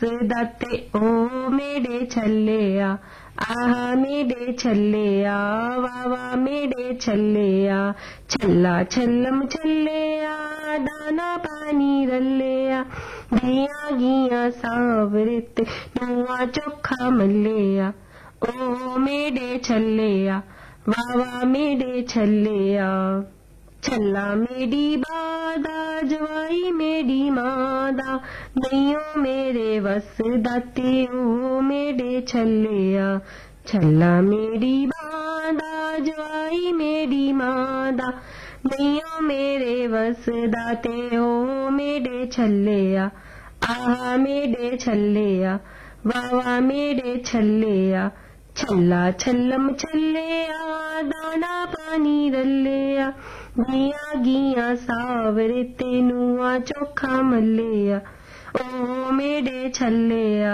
दाते ओ मेरे छल्लिया आहा मेरे छल्लिया वावा मेरे छल्लिया छल्ला छल्लम छल्लिया दाना पानी रल्लिया गिया गिया सावरित नुआ चोखा मल्लिया ओ मेरे छल्लिया वावा मेरे छल्लिया छल्ला मेरी बादा जवाई मेरी मादा नैयो मेरे वस दाते ओ मेरे छल्लिया छल्ला मेरी बादा जवाई मेरी मादा नैयो मेरे वस दाते ओ मेरे छल्लिया आहा मेरे छल्लिया वावा मेरे छल्लिया छल्ला छल्लम छल्लिया दाना पानी रल्लिया गिया गिया सावरे तेनुआ चोखा मल्लिया ओ मेरे छल्लिया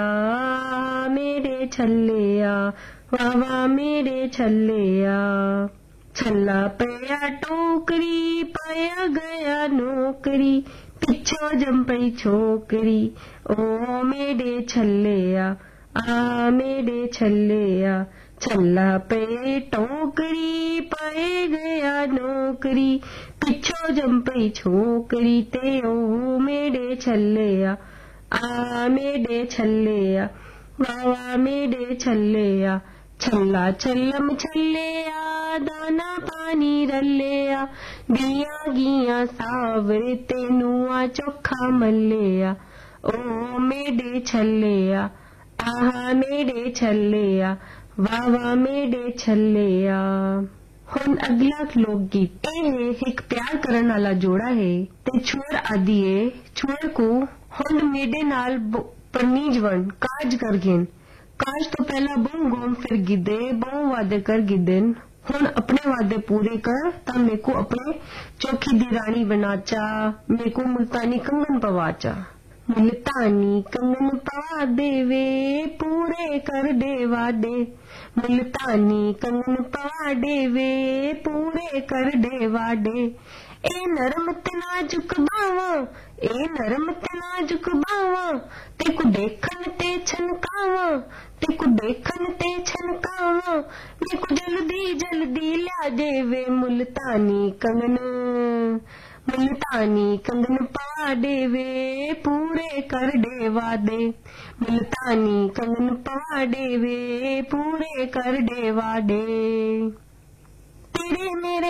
वावा मेरे छल्लिया छल्ला पया टोकरी पाया गया नौकरी पिछो जम पई छोकरी ओ मेरे छल्लिया आ मेरे छल्लिया छल्ला पे टोकरी पाए गया नौकरी पिछो जम पई छोकरी ते ओ मेरे छल्लिया आ मेरे छल्लिया वावा मेरे छल्लिया छल्ला छल्लम छल्लिया दाना पानी रल्लिया गिया गिया सावरे तेनुआ चोखा मल्लिया ओ मेरे छल्लिया आहा मेरे छल्लिया वावा मेरे छल्लिया। हुण अगला लोक गीत एक प्यार करन वाला जोड़ा है ते छोर आदि है छोर को हुण मेरे नाल पन्नी जवन काज कर गेन काज तो पहला बहु घूम फिर गिदे बहु वादे कर गिदेन हुण अपने वादे पूरे कर ता मेको अपने चौकी दी रानी बनाचा मेको मुल्तानी कंगन पवाचा मुल्तानी कंगन पवा देवे पूरे कर दे वादे मुल्तानी कंगन पवा देवे पूरे कर दे वादे ए नरम ते नाजुक बावा ए नरम ते नाजुक बावा तेको देखन ते छनकावा तेको देखन ते छनकावा मेको जल्दी जल्दी ला देवे मुल्तानी कंगन पवा देवे पूरे कर दे वादे मुल्तानी कंगन पवा देवे पूरे कर दे वादे तेरे मेरे